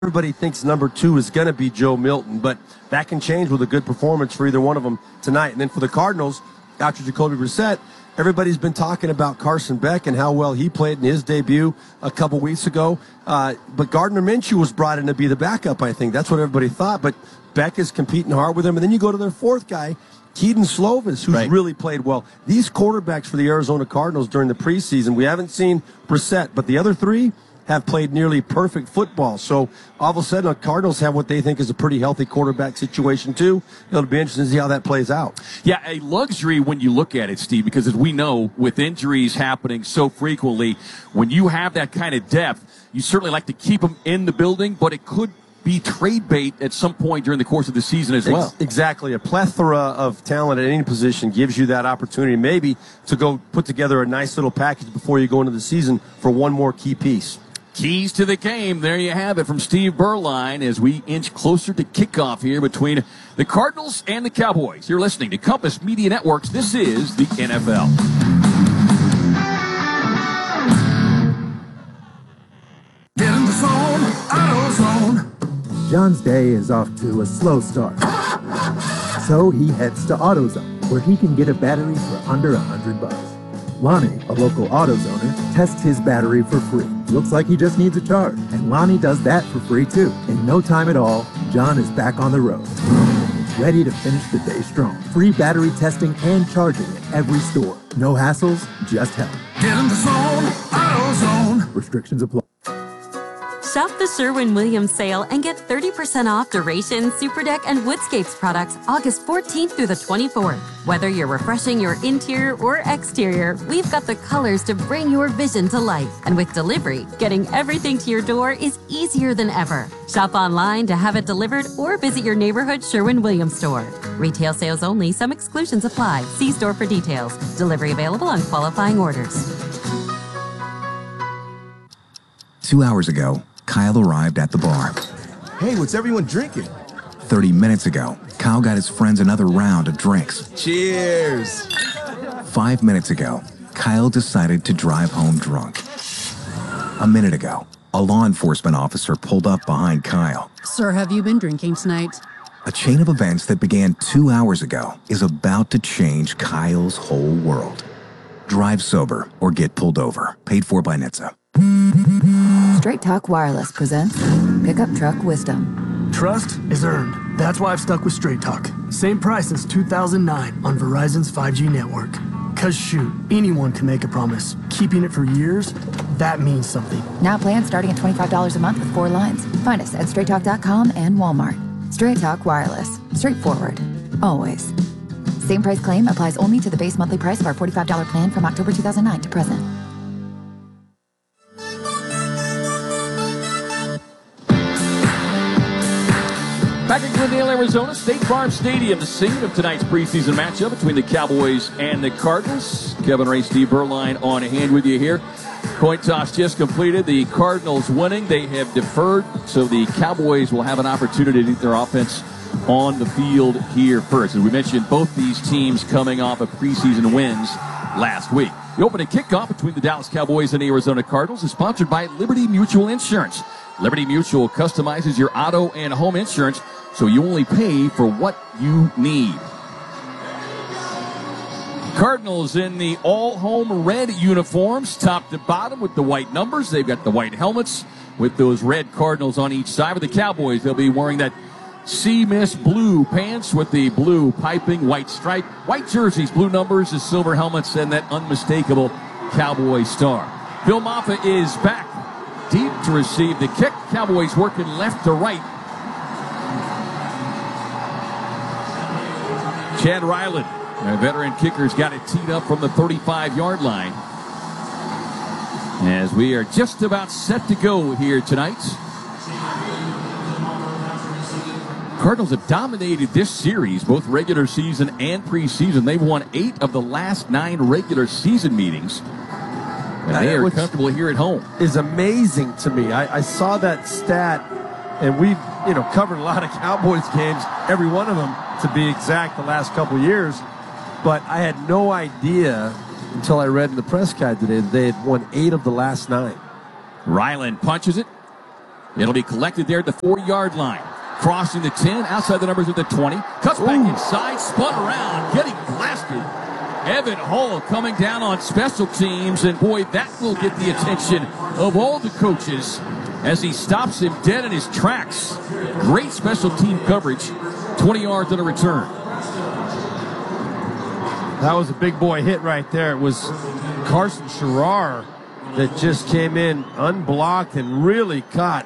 Everybody thinks number 2 is going to be Joe Milton, but that can change with a good performance for either one of them tonight. And then for the Cardinals, after Jacoby Brissett, everybody's been talking about Carson Beck and how well he played in his debut a couple weeks ago. But Gardner Minshew was brought in to be the backup, I think. That's what everybody thought. But Beck is competing hard with him. And then you go to their fourth guy, Keaton Slovis, who's really played well. These quarterbacks for the Arizona Cardinals during the preseason, we haven't seen Brissett, but the other three have played nearly perfect football. So all of a sudden, the Cardinals have what they think is a pretty healthy quarterback situation, too. It'll be interesting to see how that plays out. Yeah, a luxury when you look at it, Steve, because as we know, with injuries happening so frequently, when you have that kind of depth, you certainly like to keep them in the building, but it could be trade bait at some point during the course of the season as well. Exactly. A plethora of talent at any position gives you that opportunity maybe to go put together a nice little package before you go into the season for one more key piece. Keys to the game. There you have it from Steve Berline as we inch closer to kickoff here between the Cardinals and the Cowboys. You're listening to Compass Media Networks. This is the NFL. Get in the zone, AutoZone. John's day is off to a slow start. So he heads to AutoZone, where he can get a battery for under $100. Lonnie, a local AutoZoner, tests his battery for free. Looks like he just needs a charge, and Lonnie does that for free too. In no time at all, John is back on the road, ready to finish the day strong. Free battery testing and charging at every store. No hassles, just help. Get in the zone, AutoZone. Restrictions apply. Shop the Sherwin-Williams sale and get 30% off Duration, Superdeck, and Woodscapes products August 14th through the 24th. Whether you're refreshing your interior or exterior, we've got the colors to bring your vision to life. And with delivery, getting everything to your door is easier than ever. Shop online to have it delivered or visit your neighborhood Sherwin-Williams store. Retail sales only. Some exclusions apply. See store for details. Delivery available on qualifying orders. 2 hours ago, Kyle arrived at the bar. Hey, what's everyone drinking? 30 minutes ago, Kyle got his friends another round of drinks. Cheers! 5 minutes ago, Kyle decided to drive home drunk. A minute ago, a law enforcement officer pulled up behind Kyle. Sir, have you been drinking tonight? A chain of events that began 2 hours ago is about to change Kyle's whole world. Drive sober or get pulled over. Paid for by NHTSA. Straight Talk Wireless presents Pickup Truck Wisdom. Trust is earned. That's why I've stuck with Straight Talk. Same price since 2009 on Verizon's 5G network. Cause shoot, anyone can make a promise. Keeping it for years, that means something. Now plans starting at $25 a month with 4 lines. Find us at straighttalk.com and Walmart. Straight Talk Wireless. Straightforward. Always. Same price claim applies only to the base monthly price of our $45 plan from October 2009 to present. Back in Glendale, Arizona, State Farm Stadium, the scene of tonight's preseason matchup between the Cowboys and the Cardinals. Kevin Ray, Steve Berline on hand with you here. Coin toss just completed. The Cardinals winning. They have deferred, so the Cowboys will have an opportunity to get their offense on the field here first. As we mentioned, both these teams coming off of preseason wins last week. The opening kickoff between the Dallas Cowboys and the Arizona Cardinals is sponsored by Liberty Mutual Insurance. Liberty Mutual customizes your auto and home insurance so you only pay for what you need. Cardinals in the all-home red uniforms, top to bottom with the white numbers. They've got the white helmets with those red Cardinals on each side. For the Cowboys, they'll be wearing that sea mist blue pants with the blue piping, white stripe, white jerseys, blue numbers, the silver helmets, and that unmistakable Cowboy star. Phil Maffa is back deep to receive the kick. Cowboys working left to right. Chad Ryland, a veteran kicker's got it teed up from the 35-yard line. As we are just about set to go here tonight. Cardinals have dominated this series, both regular season and preseason. They've won 8 of the last 9 regular season meetings. And they are comfortable here at home. Is amazing to me. I saw that stat, and we've covered a lot of Cowboys games, every one of them to be exact, the last couple years. But I had no idea until I read in the press guide today that they had won 8 of the last 9. Ryland punches it. It'll be collected there at the 4-yard line. Crossing the 10, outside the numbers of the 20. Cuts back inside, spun around, getting blasted. Evan Hull coming down on special teams, and boy, that will get the attention of all the coaches as he stops him dead in his tracks. Great special team coverage, 20 yards on a return. That was a big boy hit right there. It was Carson Sherrar that just came in unblocked and really caught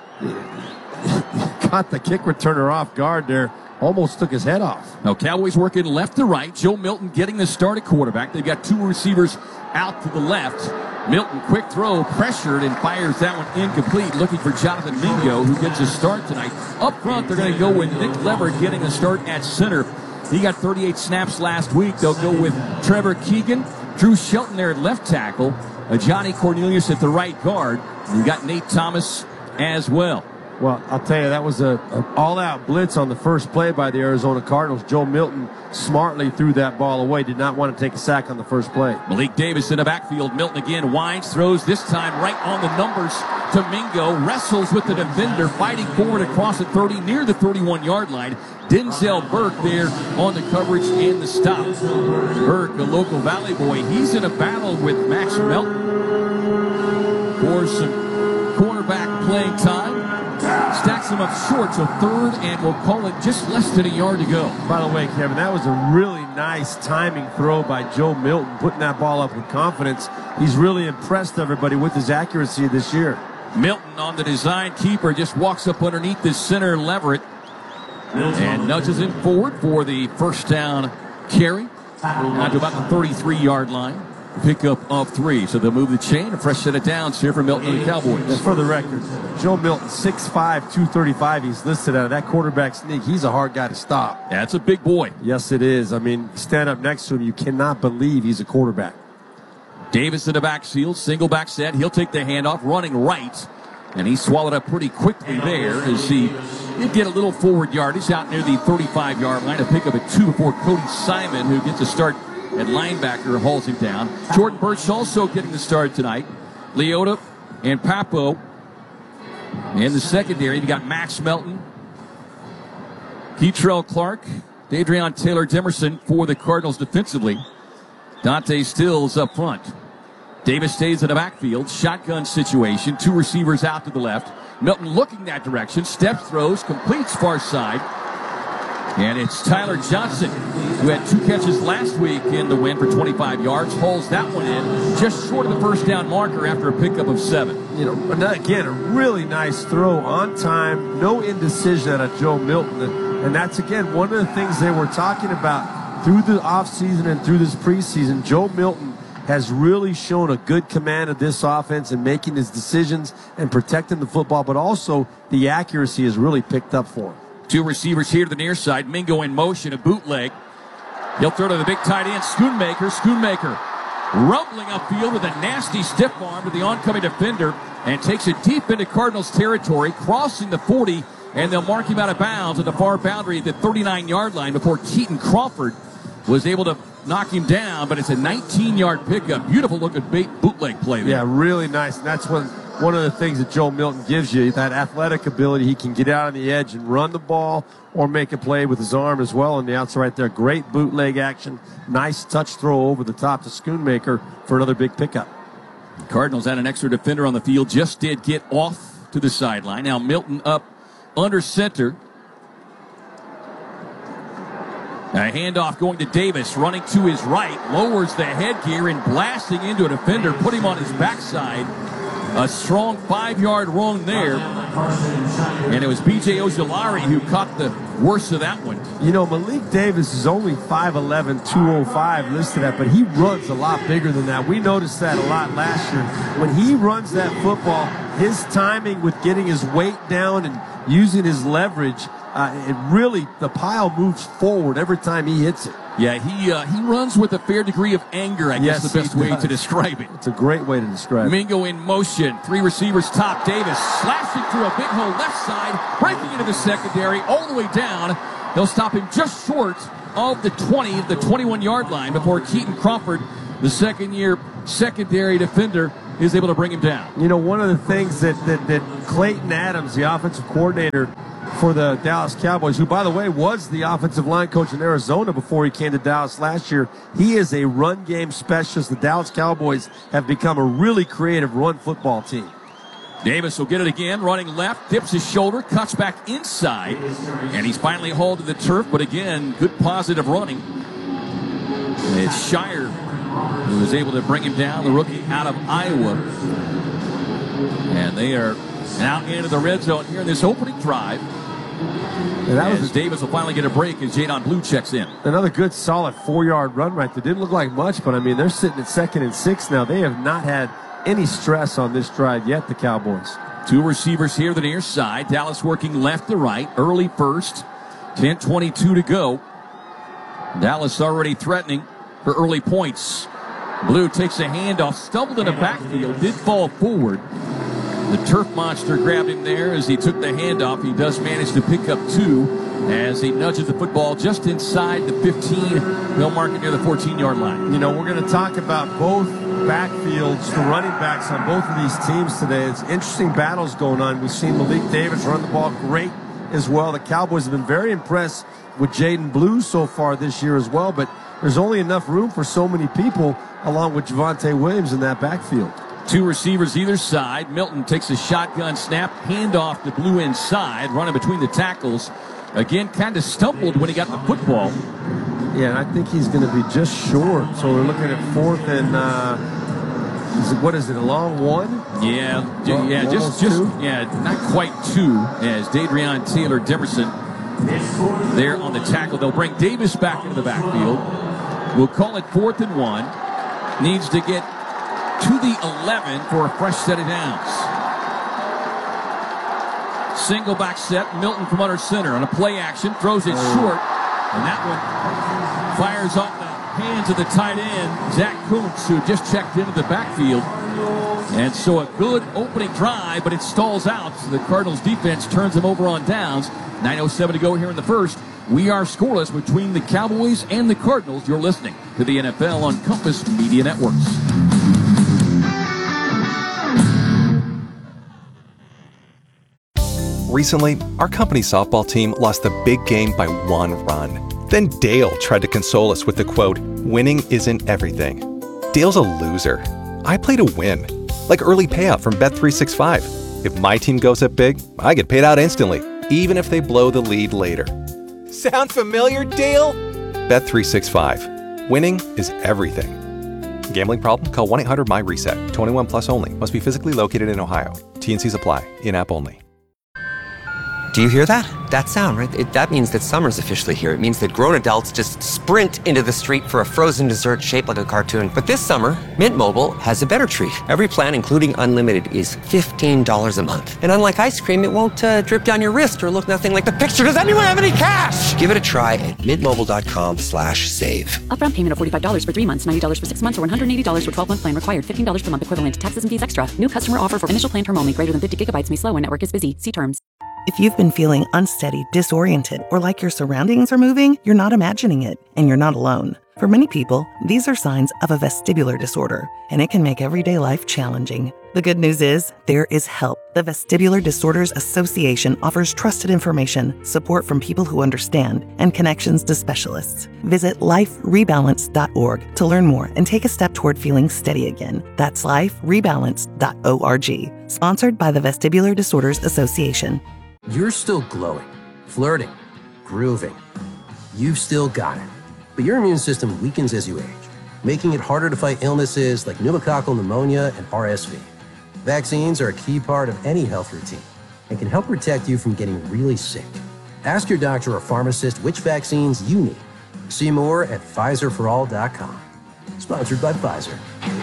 the kick returner off guard there. Almost took his head off. Now, Cowboys working left to right. Joe Milton getting the start at quarterback. They've got 2 receivers out to the left. Milton, quick throw, pressured, and fires that one incomplete. Looking for Jonathan Mingo, who gets a start tonight. Up front, they're going to go with Nick Leverett getting a start at center. He got 38 snaps last week. They'll go with Trevor Keegan, Drew Shelton there at left tackle, Johnny Cornelius at the right guard. And you got Nate Thomas as well. Well, I'll tell you, that was an all-out blitz on the first play by the Arizona Cardinals. Joe Milton smartly threw that ball away, did not want to take a sack on the first play. Malik Davis in the backfield. Milton again winds, throws this time right on the numbers to Mingo. Wrestles with the defender, fighting forward across the 30 near the 31-yard line. Denzel Burke there on the coverage and the stop. Burke, a local Valley boy, he's in a battle with Max Melton for some cornerback playing time. Stacks him up short, so third, and we'll call it just less than a yard to go. By the way, Kevin, that was a really nice timing throw by Joe Milton, putting that ball up with confidence. He's really impressed everybody with his accuracy this year. Milton on the design keeper just walks up underneath the center, Leverett, and nudges him forward for the first down carry. Out to about the 33-yard line. Pickup of 3. So they'll move the chain. A fresh set of downs here for Milton and the Cowboys. And for the record, Joe Milton, 6'5", 235. He's listed out of that quarterback sneak. He's a hard guy to stop. That's a big boy. Yes, it is. I mean, stand up next to him, you cannot believe he's a quarterback. Davis in the backfield, single back set. He'll take the handoff, running right. And he swallowed up pretty quickly there as he did get a little forward yardage out near the 35-yard line. A pickup at 2 before Cody Simon, who gets a start at linebacker, hauls him down. Jordan Burch also getting the start tonight. Leota and Papo in the secondary. You got Max Melton, Keitrell Clark, Dadrion Taylor-Demerson for the Cardinals defensively. Dante Stills up front. Davis stays in the backfield. Shotgun situation. 2 receivers out to the left. Milton looking that direction. Steps, throws, completes far side. And it's Tyler Johnson, who had 2 catches last week in the win for 25 yards. Hauls that one in just short of the first down marker after a pickup of 7. You know, again, a really nice throw on time. No indecision out of Joe Milton. And that's, again, one of the things they were talking about through the offseason and through this preseason. Joe Milton has really shown a good command of this offense and making his decisions and protecting the football, but also the accuracy has really picked up for him. 2 receivers here to the near side. Mingo in motion, a bootleg. He'll throw to the big tight end, Schoonmaker. Schoonmaker rumbling upfield with a nasty stiff arm to the oncoming defender and takes it deep into Cardinals territory, crossing the 40, and they'll mark him out of bounds at the far boundary at the 39-yard line before Keaton Crawford was able to knock him down, but it's a 19-yard pickup. Beautiful looking bootleg play there. Yeah, really nice. And that's one of the things that Joe Milton gives you, that athletic ability. He can get out on the edge and run the ball or make a play with his arm as well on the outside right there. Great bootleg action. Nice touch throw over the top to Schoonmaker for another big pickup. Cardinals had an extra defender on the field. Just did get off to the sideline. Now Milton up under center. A handoff going to Davis, running to his right, lowers the headgear and blasting into a defender, put him on his backside. A strong 5-yard run there. And it was B.J. Ojulari who caught the worst of that one. You know, Malik Davis is only 5'11", 205 listed at, but he runs a lot bigger than that. We noticed that a lot last year. When he runs that football, his timing with getting his weight down and using his leverage, the pile moves forward every time he hits it. Yeah, he runs with a fair degree of anger, I guess the best way to describe it. It's a great way to describe it. Mingo in motion. 3 receivers top. Davis slashing through a big hole left side, breaking into the secondary all the way down. They'll stop him just short of the 20, the 21-yard line before Keaton Crawford, the second-year secondary defender, is able to bring him down. You know, one of the things that Clayton Adams, the offensive coordinator for the Dallas Cowboys, who, by the way, was the offensive line coach in Arizona before he came to Dallas last year, he is a run game specialist. The Dallas Cowboys have become a really creative run football team. Davis will get it again, running left, dips his shoulder, cuts back inside, and he's finally hauled to the turf, but again, good positive running. It's Shire who was able to bring him down, the rookie out of Iowa. And they are now into the red zone here in this opening drive. As Davis will finally get a break as Jadon Blue checks in. Another good, solid 4-yard run right there. Didn't look like much, but, I mean, they're sitting at 2nd and 6 now. They have not had any stress on this drive yet, the Cowboys. Two receivers here the near side. Dallas working left to right. Early first. 10:22 to go. Dallas already threatening for early points. Blue takes a handoff. Stumbled in the backfield. Did fall forward. The turf monster grabbed him there as he took the handoff. He does manage to pick up 2 as he nudges the football just inside the 15. They'll mark it near the 14-yard line. You know, we're going to talk about both backfields, the running backs on both of these teams today. It's interesting battles going on. We've seen Malik Davis run the ball great as well. The Cowboys have been very impressed with Jadon Blue so far this year as well, but there's only enough room for so many people along with Javonte Williams in that backfield. Two receivers either side. Milton takes a shotgun snap, handoff to Blue inside, running between the tackles. Again, kind of stumbled when he got the football. Yeah, and I think he's going to be just short. So we're looking at 4th and, what is it, a long 1? Yeah, just not quite 2 as Dadrion Taylor Demerson there on the tackle. They'll bring Davis back into the backfield. We'll call it 4th and 1. Needs to get to the 11 for a fresh set of downs. Single back set, Milton from under center on a play action, throws it short, and that one fires off the hands of the tight end, Zach Kuntz, who just checked into the backfield. And so a good opening drive, but it stalls out. So the Cardinals defense turns them over on downs. 9:07 to go here in the first. We are scoreless between the Cowboys and the Cardinals. You're listening to the NFL on Compass Media Networks. Recently, our company softball team lost the big game by 1 run. Then Dale tried to console us with the quote, "Winning isn't everything." Dale's a loser. I play to win, like early payout from Bet365. If my team goes up big, I get paid out instantly, even if they blow the lead later. Sound familiar, Dale? Bet365. Winning is everything. Gambling problem? Call 1-800-MY-RESET. 21 plus only. Must be physically located in Ohio. T&Cs apply. In-app only. Do you hear that? That sound, right? That means that summer's officially here. It means that grown adults just sprint into the street for a frozen dessert shaped like a cartoon. But this summer, Mint Mobile has a better treat. Every plan, including unlimited, is $15 a month. And unlike ice cream, it won't drip down your wrist or look nothing like the picture. Does anyone have any cash? Give it a try at mintmobile.com/save. Upfront payment of $45 for 3 months, $90 for 6 months, or $180 for 12-month plan required. $15 per month equivalent. Taxes and fees extra. New customer offer for initial plan term only. Greater than 50 gigabytes may slow when network is busy. See terms. If you've been feeling unsteady, disoriented, or like your surroundings are moving, you're not imagining it, and you're not alone. For many people, these are signs of a vestibular disorder, and it can make everyday life challenging. The good news is, there is help. The Vestibular Disorders Association offers trusted information, support from people who understand, and connections to specialists. Visit liferebalance.org to learn more and take a step toward feeling steady again. That's liferebalance.org. Sponsored by the Vestibular Disorders Association. You're still glowing, flirting, grooving. You've still got it. But your immune system weakens as you age, making it harder to fight illnesses like pneumococcal pneumonia and RSV. Vaccines are a key part of any health routine and can help protect you from getting really sick. Ask your doctor or pharmacist which vaccines you need. See more at PfizerForAll.com. Sponsored by Pfizer.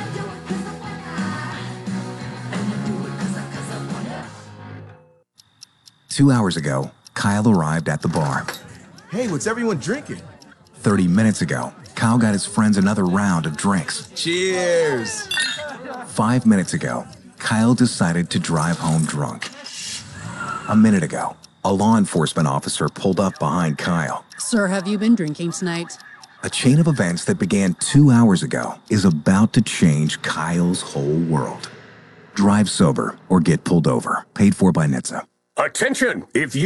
Two hours ago, Kyle arrived at the bar. Hey, what's everyone drinking? 30 minutes ago, Kyle got his friends another round of drinks. Cheers! 5 minutes ago, Kyle decided to drive home drunk. A minute ago, a law enforcement officer pulled up behind Kyle. Sir, have you been drinking tonight? A chain of events that began 2 hours ago is about to change Kyle's whole world. Drive sober or get pulled over. Paid for by NHTSA. Attention! If you